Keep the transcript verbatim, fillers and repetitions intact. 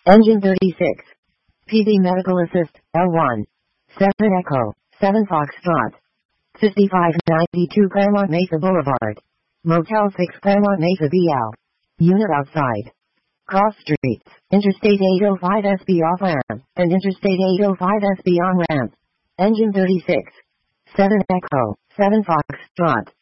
Engine thirty-six. P V Medical Assist, L one. seven Echo, seven Foxtrot. fifty-five ninety-two Claremont Mesa Boulevard. Motel six Claremont Mesa B L. Unit outside. Cross streets, Interstate eight oh five S B off ramp, and Interstate eight oh five S B on ramp. Engine thirty-six. seven Echo, seven Foxtrot.